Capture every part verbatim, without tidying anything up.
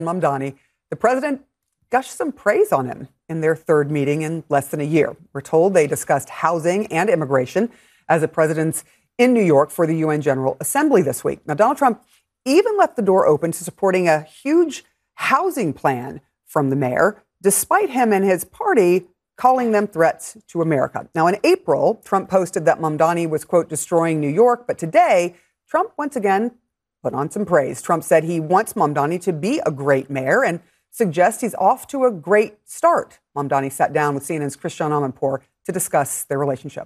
Mamdani, the president gushed some praise on him in their third meeting in less than a year. We're told they discussed housing and immigration as the president's in New York for the U N General Assembly this week. Now, Donald Trump even left the door open to supporting a huge housing plan from the mayor, despite him and his party calling them threats to America. Now, in April, Trump posted that Mamdani was, quote, destroying New York. But today, Trump once again put on some praise. Trump said he wants Mamdani to be a great mayor and suggests he's off to a great start. Mamdani sat down with C N N's Christiane Amanpour to discuss their relationship.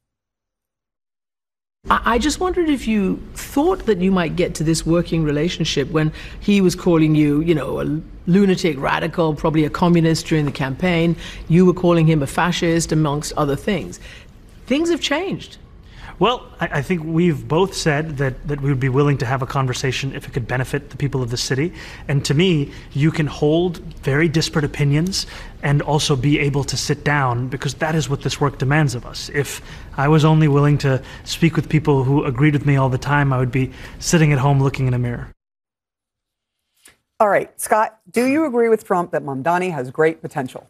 I just wondered if you thought that you might get to this working relationship when he was calling you, you know, a lunatic radical, probably a communist during the campaign. You were calling him a fascist, amongst other things. Things have changed. Well, I, I think we've both said that, that we would be willing to have a conversation if it could benefit the people of the city. And to me, you can hold very disparate opinions and also be able to sit down, because that is what this work demands of us. If I was only willing to speak with people who agreed with me all the time, I would be sitting at home looking in a mirror. All right, Scott, do you agree with Trump that Mamdani has great potential?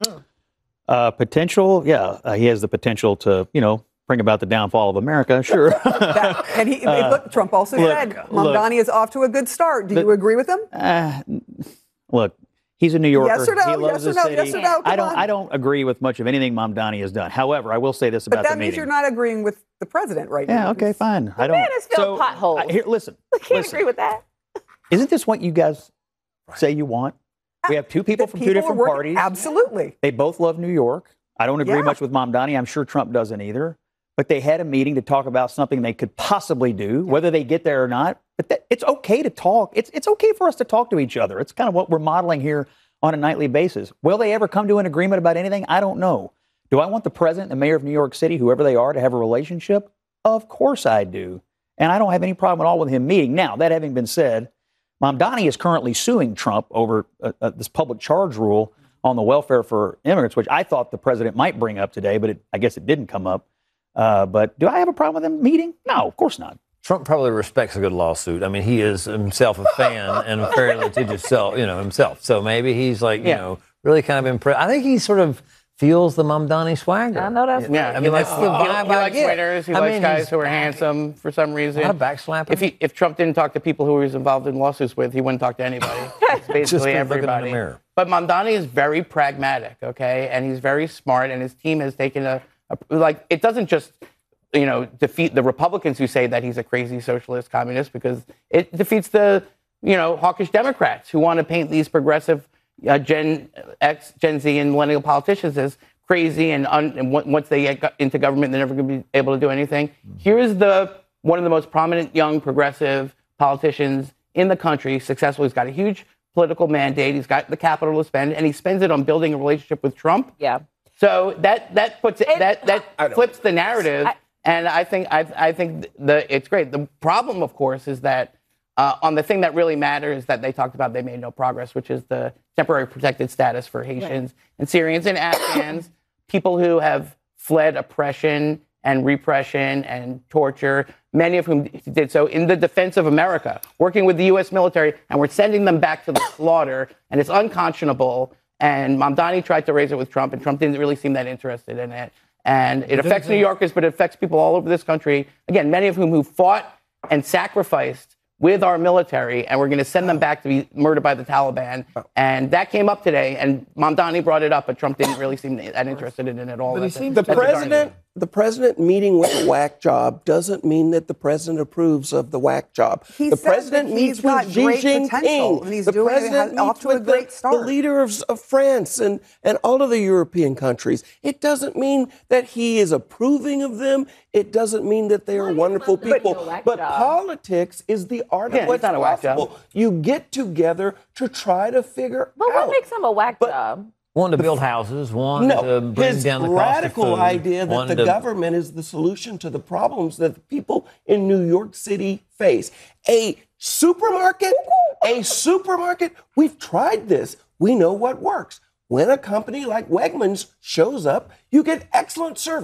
Uh, potential? Yeah, uh, he has the potential to, you know, bring about the downfall of America, sure. that, and he, uh, look, Trump also look, said Mamdani look, is off to a good start. Do but, you agree with him? Uh, look, he's a New Yorker. Yes or no? He loves yes or the no? city. Yes or no? Come I don't. on. I don't agree with much of anything Mamdani has done. However, I will say this about but that the means meeting. You're not agreeing with the president right yeah, now. Yeah. Okay. Fine. The I don't. Man has filled so, potholes. I, here, listen. I can't listen. agree with that. Isn't this what you guys say you want? We have two people the from people two different working, parties. Absolutely. They both love New York. I don't agree yeah. much with Mamdani. I'm sure Trump doesn't either. But they had a meeting to talk about something they could possibly do, whether they get there or not. But that, it's okay to talk. It's it's okay for us to talk to each other. It's kind of what we're modeling here on a nightly basis. Will they ever come to an agreement about anything? I don't know. Do I want the president, the mayor of New York City, whoever they are, to have a relationship? Of course I do. And I don't have any problem at all with him meeting. Now, that having been said, Mamdani is currently suing Trump over uh, uh, this public charge rule on the welfare for immigrants, which I thought the president might bring up today, but it, I guess it didn't come up. Uh, but do I have a problem with him meeting? No, of course not. Trump probably respects a good lawsuit. I mean, he is himself a fan and a very litigious self, you know, himself. So maybe he's like, you yeah. know, really kind of impressed. I think he sort of feels the Mamdani swagger. I know that's yeah. right. I mean, that's the vibe. He likes winners. He I likes mean, guys who are handsome for some reason. Not a backslapper. If he, if Trump didn't talk to people who he was involved in lawsuits with, he wouldn't talk to anybody. It's basically everybody. In the mirror. But Mamdani is very pragmatic, okay, and he's very smart, and his team has taken a, a like. It doesn't just, you know, defeat the Republicans who say that he's a crazy socialist communist, because it defeats the, you know, hawkish Democrats who want to paint these progressive uh, Gen X, Gen Z, and millennial politicians as crazy, and, un, and once they get into government, they're never going to be able to do anything. Mm-hmm. Here's the one of the most prominent young progressive politicians in the country, successful. He's got a huge political mandate. He's got the capital to spend, and he spends it on building a relationship with Trump. Yeah. So that that puts it, it that that flips the narrative. I, And I think I, I think the it's great. The problem, of course, is that uh, on the thing that really matters that they talked about, they made no progress, which is the temporary protected status for Haitians right. and Syrians and Afghans, people who have fled oppression and repression and torture, many of whom did so in the defense of America, working with the U S military, and we're sending them back to the slaughter, and it's unconscionable. And Mamdani tried to raise it with Trump, and Trump didn't really seem that interested in it. And it affects New Yorkers, but it affects people all over this country. Again, many of whom who fought and sacrificed with our military, and we're going to send them back to be murdered by the Taliban. And that came up today, and Mamdani brought it up, but Trump didn't really seem that interested in it at all. But he seems the president, the president meeting with a whack job doesn't mean that the president approves of the whack job. He the president meets with Xi Jinping. And he's the doing president it off meets to a with great the, start. the leader of, of France and, and all of the European countries. It doesn't mean that he is approving of them. It doesn't mean that they are well, wonderful people. But job. Politics is the art yeah, of what's possible. You get together to try to figure but out. But what makes him a whack but, job? One to build houses, one no, to bring his down the cost radical of food, idea that the to... government is the solution to the problems that the people in New York City face. A supermarket, a supermarket, we've tried this. We know what works. When a company like Wegmans shows up, you get excellent service.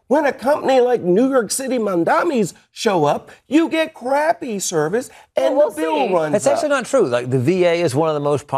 When a company like New York City Mandamis show up, you get crappy service and Well, we'll the bill see. runs That's up. actually not true. Like the V A is one of the most